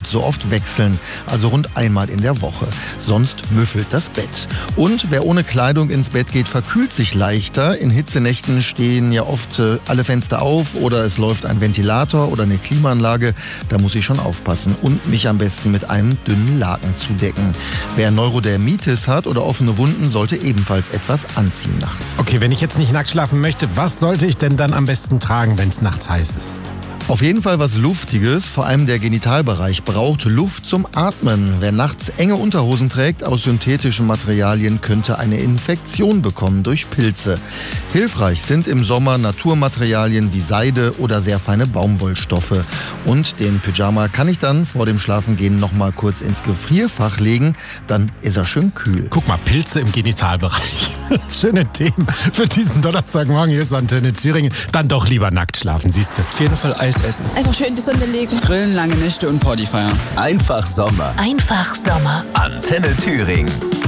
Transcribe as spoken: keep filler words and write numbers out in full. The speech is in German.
so oft wechseln, also rund einmal in der Woche. Sonst müffelt das Bett. Und wer ohne Kleidung ins Bett geht, verkühlt sich leichter. In Hitzenächten stehen ja oft äh, alle Fenster auf oder es läuft ein Ventilator oder eine Klimaanlage. Da muss ich schon aufpassen und mich am besten mit einem dünnen Laken zudecken. Wer Neurodermitis hat oder offene Wunden, sollte ebenfalls etwas anziehen nachts. Okay, wenn ich jetzt nicht nackt schlafen möchte, was sollte ich denn dann am besten tragen, wenn es nachts heiß ist? Auf jeden Fall was Luftiges, vor allem der Genitalbereich braucht Luft zum Atmen. Wer nachts enge Unterhosen trägt aus synthetischen Materialien, könnte eine Infektion bekommen durch Pilze. Hilfreich sind im Sommer Naturmaterialien wie Seide oder sehr feine Baumwollstoffe. Und den Pyjama kann ich dann vor dem Schlafengehen noch mal kurz ins Gefrierfach legen, dann ist er schön kühl. Guck mal, Pilze im Genitalbereich. Schöne Themen für diesen Donnerstagmorgen. Hier ist Antenne Thüringen. Dann doch lieber nackt schlafen, siehst du. Auf jeden Fall Eis essen. Einfach schön in die Sonne legen. Grillen, lange Nächte und Party feiern. Einfach Sommer. Einfach Sommer. Antenne Thüringen.